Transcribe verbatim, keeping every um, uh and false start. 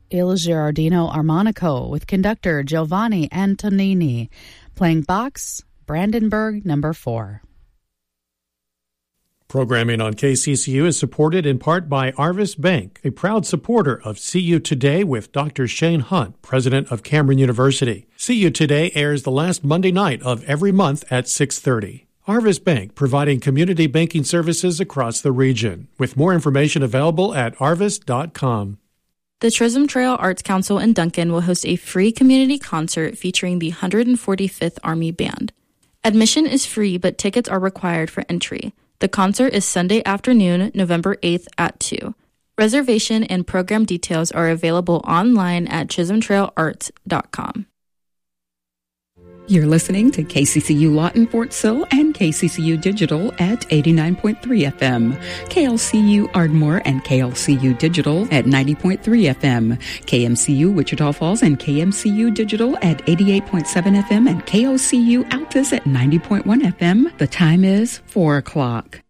Il Girardino Armonico with conductor Giovanni Antonini, playing Bach's Brandenburg Number four. Programming on K C C U is supported in part by Arvis Bank, a proud supporter of See You Today with Doctor Shane Hunt, president of Cameron University. See You Today airs the last Monday night of every month at six thirty. Arvis Bank, providing community banking services across the region. With more information available at arvis dot com. The Chisholm Trail Arts Council in Duncan will host a free community concert featuring the one hundred forty-fifth Army Band. Admission is free, but tickets are required for entry. The concert is Sunday afternoon, November eighth at two. Reservation and program details are available online at chisholm trail arts dot com. You're listening to K C C U Lawton Fort Sill and K C C U Digital at eighty-nine point three F M. K L C U Ardmore and K L C U Digital at ninety point three F M. K M C U Wichita Falls and K M C U Digital at eighty-eight point seven F M and K O C U Altus at ninety point one F M. The time is four o'clock.